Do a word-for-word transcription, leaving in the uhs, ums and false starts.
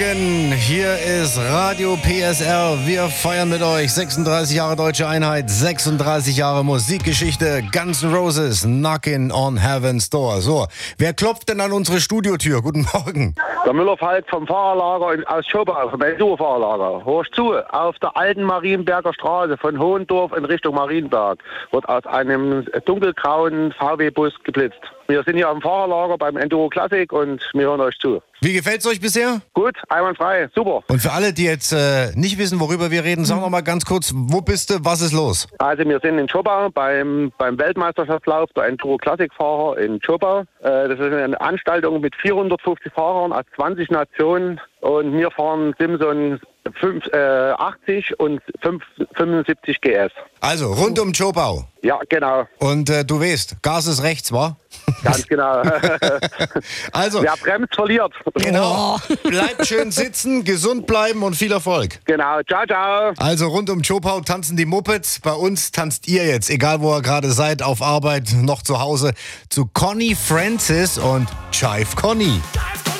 Hier ist Radio P S R. Wir feiern mit euch sechsunddreißig Jahre Deutsche Einheit, sechsunddreißig Jahre Musikgeschichte, Guns N' Roses, Knockin' on Heaven's Door. So, wer klopft denn an unsere Studiotür? Guten Morgen. Der Müller-Falk vom Fahrerlager in, aus Schobau, vom Enduro-Fahrerlager. Hörst zu, auf der alten Marienberger Straße von Hohendorf in Richtung Marienberg wird aus einem dunkelgrauen V W-Bus geblitzt. Wir sind hier am Fahrerlager beim Enduro Classic und wir hören euch zu. Wie gefällt's euch bisher? Gut, einwandfrei, super. Und für alle, die jetzt äh, nicht wissen, worüber wir reden, sag noch mal ganz kurz, wo bist du, was ist los? Also wir sind in Schobau beim, beim Weltmeisterschaftslauf der Enduro Classic-Fahrer in Schobau. Äh, das ist eine Anstaltung mit vierhundertfünfzig Fahrern aus zwanzig Nationen und wir fahren Simson fünf, äh, achtzig und fünf, fünfundsiebzig G S. Also rund um Schobau. Ja, genau. Und äh, du weißt, Gas ist rechts, wa? Ganz genau. Also, wer bremst, verliert. Genau. Bleibt schön sitzen, gesund bleiben und viel Erfolg. Genau. Ciao, ciao. Also rund um Schobau tanzen die Mopeds. Bei uns tanzt ihr jetzt, egal wo ihr gerade seid, auf Arbeit, noch zu Hause, zu Connie Francis und Jive Connie.